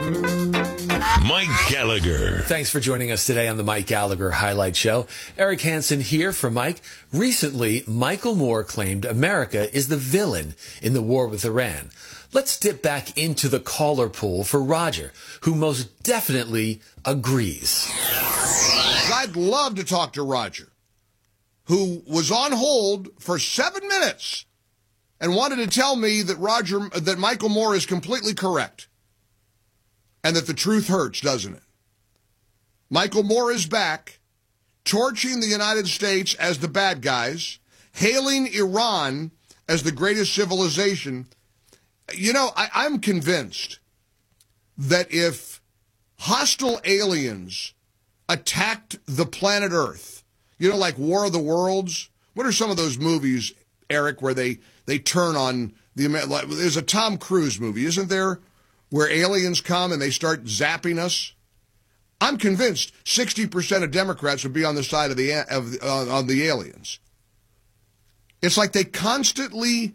Mike Gallagher. Thanks for joining us today on the Mike Gallagher Highlight Show. Eric Hansen here for Mike. Recently, Michael Moore claimed America is the villain in the war with Iran. Let's dip back into the caller pool for Roger, who most definitely agrees. I'd love to talk to Roger, who was on hold for 7 minutes and wanted to tell me that Michael Moore is completely correct and that the truth hurts, doesn't it? Michael Moore is back, torching the United States as the bad guys, hailing Iran as the greatest civilization. You know, I'm convinced that if hostile aliens attacked the planet Earth, you know, like War of the Worlds, what are some of those movies, Eric, where they turn on there's a Tom Cruise movie, isn't there, where aliens come and they start zapping us? I'm convinced 60% of Democrats would be on the side of the aliens. It's like they constantly,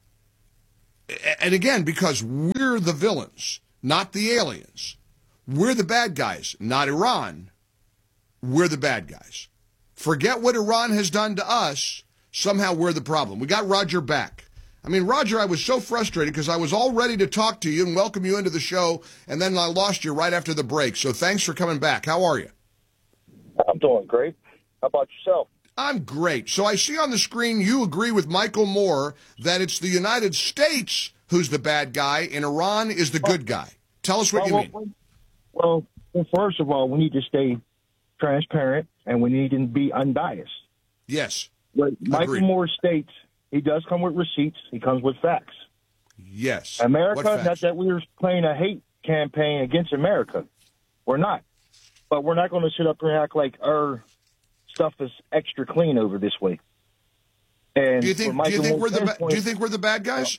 and again, because we're the villains, not the aliens. We're the bad guys, not Iran. We're the bad guys. Forget what Iran has done to us. Somehow we're the problem. We got Roger back. I mean, Roger, I was so frustrated because I was all ready to talk to you and welcome you into the show, and then I lost you right after the break. So thanks for coming back. How are you? I'm doing great. How about yourself? I'm great. So I see on the screen you agree with Michael Moore that it's the United States who's the bad guy and Iran is the good guy. Tell us what you mean. Well, first of all, we need to stay transparent and we need to be unbiased. Yes. What Michael Moore states, he does come with receipts. He comes with facts. Yes. America, not that we're playing a hate campaign against America. We're not. But we're not going to sit up here and act like our stuff is extra clean over this way. And do you think we're the bad guys?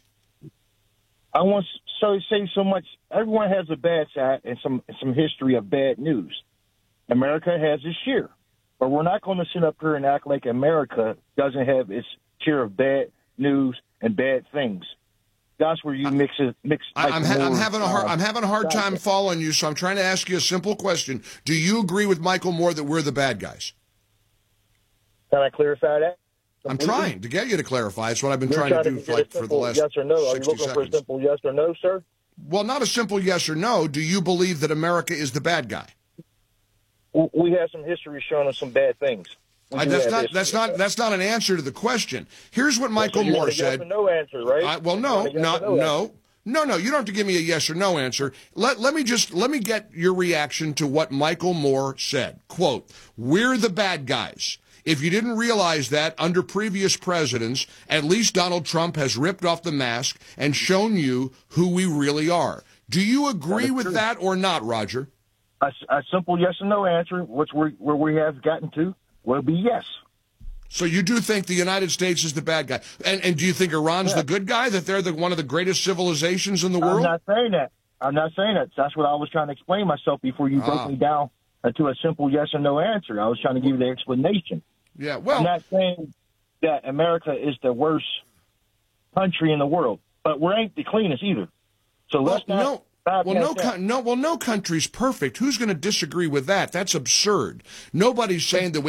I want to say so much. Everyone has a bad side and some history of bad news. America has its share. But we're not going to sit up here and act like America doesn't have its share of bad news and bad things. That's where you mix. I'm having a hard time following you, so I'm trying to ask you a simple question. Do you agree with Michael Moore that we're the bad guys? Can I clarify that? I'm trying to get you to clarify. It's what I've been trying to do for the last 60 seconds. Yes or no? Are you looking for a simple yes or no, sir? Well, not a simple yes or no. Do you believe that America is the bad guy? We have some history showing us some bad things. That's not an answer to the question. Here's what Michael Moore said. Yes or no answer, right? No. You don't have to give me a yes or no answer. Let me get your reaction to what Michael Moore said. Quote, "We're the bad guys. If you didn't realize that, under previous presidents, at least Donald Trump has ripped off the mask and shown you who we really are." Do you agree with that or not, Roger? A simple yes or no answer, where we have gotten to, will be yes. So you do think the United States is the bad guy. And do you think Iran's the good guy, that they're one of the greatest civilizations in the world? I'm not saying that. That's what I was trying to explain myself before you broke me down to a simple yes or no answer. I was trying to give you the explanation. Yeah, well, I'm not saying that America is the worst country in the world, but we ain't the cleanest either. So let's not. No country's perfect. Who's going to disagree with that? That's absurd. Nobody's saying that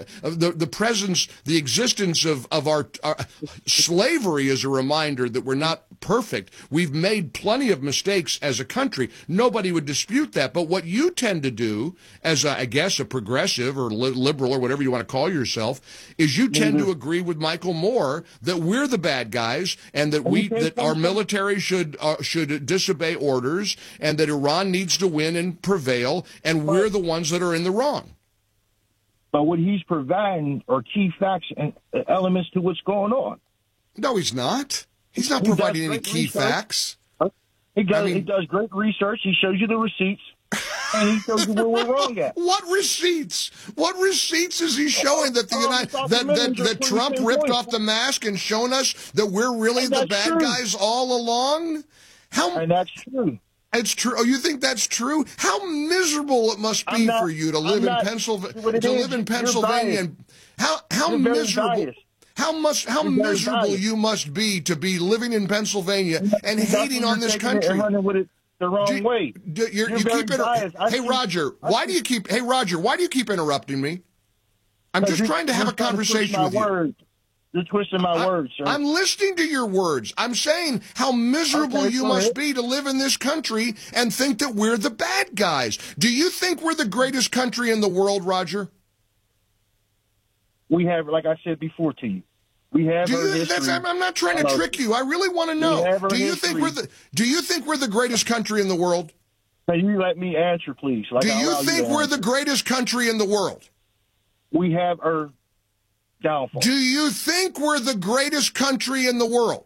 the existence of our slavery is a reminder that we're not perfect. We've made plenty of mistakes as a country. Nobody would dispute that. But what you tend to do, as a progressive or liberal or whatever you want to call yourself, is you tend to agree with Michael Moore that we're the bad guys and that our military should disobey orders, and that Iran needs to win and prevail, and we're the ones that are in the wrong. But what he's providing are key facts and elements to what's going on. No, he's not. He's not providing any key facts. He does great research. He shows you the receipts, and he shows you where we're wrong at. What receipts? What receipts is he showing that that Trump ripped off the mask and shown us that we're really the bad guys all along? And that's true. It's true. Oh, you think that's true? How miserable it must be for you to live in Pennsylvania. And how miserable. How miserable you must be to be living in Pennsylvania and hating on this country. the wrong way. You keep Hey, Roger, why do you keep interrupting me? I'm just trying to have a conversation with you. You're twisting my words, sir. I'm listening to your words. I'm saying how miserable you must be to live in this country and think that we're the bad guys. Do you think we're the greatest country in the world, Roger? We have, like I said before to you, we have our history. I'm not trying to trick you. I really want to know. Do you think we're the greatest country in the world? Can you let me answer, please? Do you think we're the greatest country in the world? We have our downfall. Do you think we're the greatest country in the world?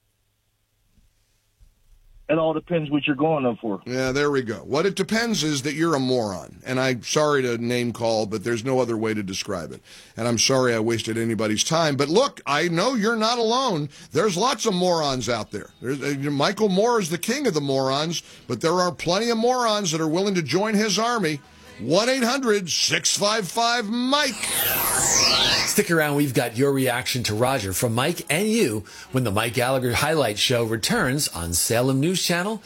It all depends what you're going up for. Yeah, there we go. What it depends is that you're a moron. And I'm sorry to name call, but there's no other way to describe it. And I'm sorry I wasted anybody's time. But look, I know you're not alone. There's lots of morons out there. Michael Moore is the king of the morons, but there are plenty of morons that are willing to join his army. 1-800-655-MIKE. Stick around. We've got your reaction to Roger from Mike and you when the Mike Gallagher Highlight Show returns on Salem News Channel